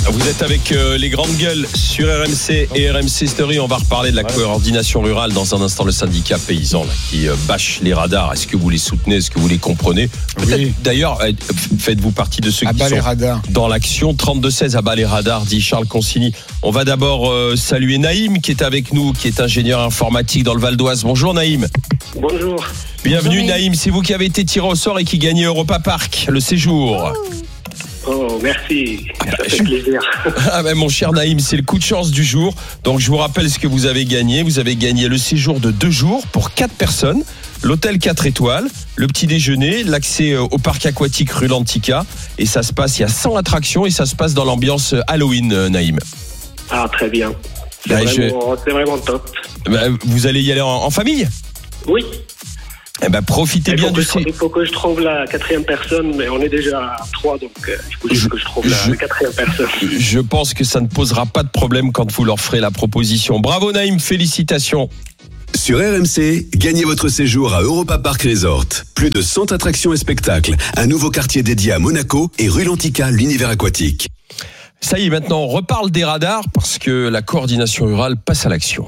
Vous êtes avec les grandes gueules sur RMC et RMC Story. On va reparler de la coordination rurale dans un instant. Le syndicat paysan là, qui bâche les radars. Est-ce que vous les soutenez? Est-ce que vous les comprenez? Oui. D'ailleurs, faites-vous partie de ceux qui les sont radars. Dans l'action 32-16 à bas les radars, dit Charles Consigny. On va d'abord saluer Naïm qui est avec nous, qui est ingénieur informatique dans le Val d'Oise. Bonjour Naïm. Bonjour. Bienvenue Naïm, c'est vous qui avez été tiré au sort et qui gagnez Europa Park, le séjour. Oh, merci. Ça fait plaisir. Ah ben mon cher Naïm, c'est le coup de chance du jour. Donc je vous rappelle ce que vous avez gagné. Vous avez gagné le séjour de 2 jours pour 4 personnes, l'hôtel 4 étoiles, le petit déjeuner, l'accès au parc aquatique rue Lantica. Et ça se passe, il y a 100 attractions et ça se passe dans l'ambiance Halloween, Naïm. Ah, très bien. C'est vraiment top. Vous allez y aller en famille? Oui. Eh ben, profitez bien du Il faut que je trouve la 4e personne, mais on est déjà à 3, donc il faut juste que je trouve la 4e personne. Je pense que ça ne posera pas de problème quand vous leur ferez la proposition. Bravo Naïm, félicitations. Sur RMC, gagnez votre séjour à Europa Park Resort. Plus de 100 attractions et spectacles, un nouveau quartier dédié à Monaco et rue Lantica, l'univers aquatique. Ça y est, maintenant on reparle des radars parce que la coordination rurale passe à l'action.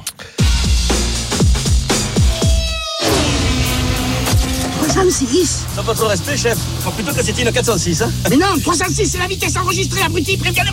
306. Sans votre respect, chef. Plutôt que c'était une 406, hein. Mais non, 306, c'est la vitesse enregistrée, abruti, préviens-le.